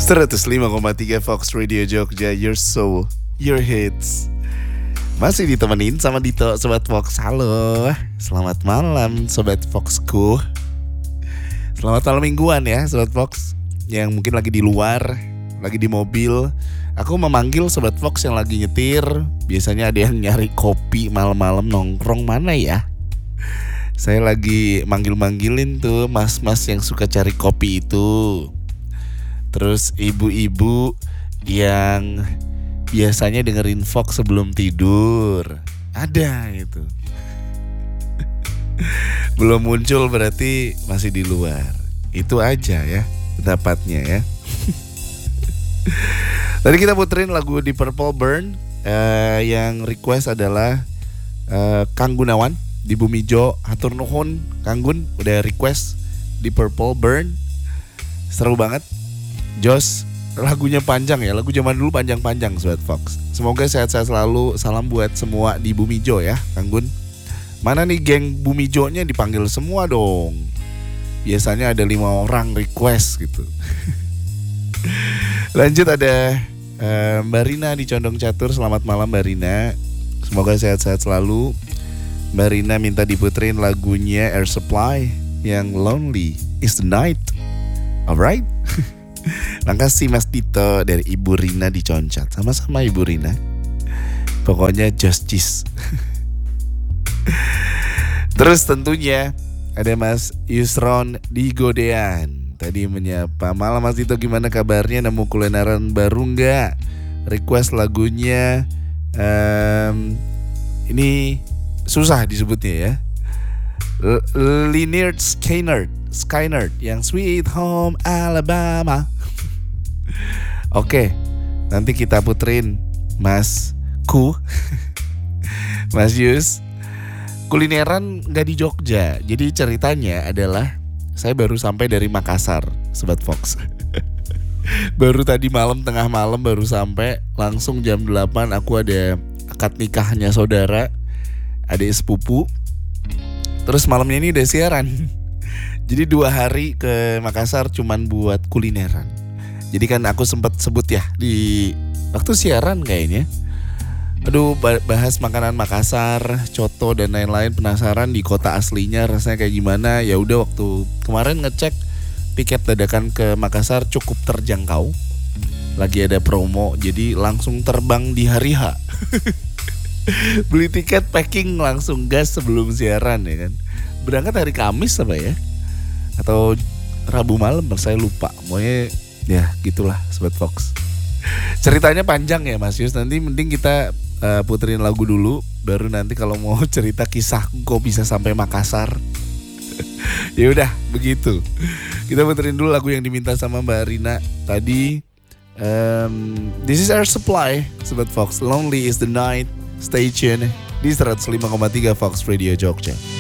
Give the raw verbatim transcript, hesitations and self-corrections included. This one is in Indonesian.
seratus lima koma tiga Fox Radio Jogja, your soul, your hits. Masih ditemenin sama Dito, Sobat Fox. Halo, selamat malam Sobat Foxku. Selamat malam mingguan ya Sobat Fox, yang mungkin lagi di luar, lagi di mobil. Aku memanggil Sobat Fox yang lagi nyetir. Biasanya ada yang nyari kopi malam-malam nongkrong, mana ya? Saya lagi manggil-manggilin tuh mas-mas yang suka cari kopi itu. Terus ibu-ibu yang biasanya dengerin Fox sebelum tidur. Ada itu. Belum muncul berarti masih di luar. Itu aja ya pendapatnya ya. Tadi kita puterin lagu di Purple Burn. uh, Yang request adalah uh, Kang Gunawan di Bumijo. Hatur nuhun Kang Gun udah request di Purple Burn. Seru banget. Jos, lagunya panjang ya. Lagu zaman dulu panjang-panjang Sobat Fox. Semoga sehat-sehat selalu. Salam buat semua di Bumijo ya Kang Gun. Mana nih geng Bumijonya dipanggil semua dong. Biasanya ada lima orang request gitu. Lanjut ada uh, Mbak Rina di Condong Catur. Selamat malam Mbak Rina. Semoga sehat-sehat selalu. Mbak Rina minta diputerin lagunya Air Supply yang Lonely is the Night. Alright. Makasih Mas Dito dari Ibu Rina di Concat. Sama-sama Ibu Rina. Pokoknya just cheese. Terus tentunya ada Mas Yusron di Godean. Tadi menyapa. Malam Mas Dito, gimana kabarnya? Nemu kulineran baru nggak? Request lagunya um, ini susah disebutnya ya. L- Lynyrd Skynyrd Skynyrd yang Sweet Home Alabama. Oke, nanti kita puterin Mas Ku. Mas Yus. Kulineran gak di Jogja. Jadi ceritanya adalah saya baru sampai dari Makassar Sobat Fox. Baru tadi malam, tengah malam baru sampai. Langsung jam delapan aku ada akad nikahnya saudara, adik sepupu. Terus malamnya ini udah siaran. Jadi dua hari ke Makassar cuman buat kulineran. Jadi kan aku sempat sebut ya di waktu siaran kayaknya. Aduh, bahas makanan Makassar, coto dan lain-lain. Penasaran di kota aslinya rasanya kayak gimana. Ya udah, waktu kemarin ngecek tiket dadakan ke Makassar cukup terjangkau. Lagi ada promo, jadi langsung terbang di hari H. Beli tiket packing langsung gas sebelum siaran ya kan. Berangkat hari Kamis apa ya? Atau Rabu malam, saya lupa. Pokoknya ya gitulah Sobat Fox. Ceritanya panjang ya Mas Yus. Nanti mending kita uh, puterin lagu dulu, baru nanti kalau mau cerita kisah kok bisa sampai Makassar. Ya udah begitu. Kita puterin dulu lagu yang diminta sama Mbak Rina tadi. um, This is Air Supply Sobat Fox, Lonely is the Night. Stay tune di seratus lima koma tiga Fox Radio Jogja.